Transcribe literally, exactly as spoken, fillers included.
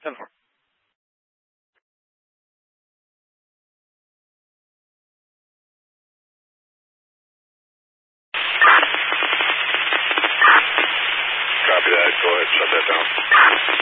ten four. Copy that. Go ahead. Shut that down.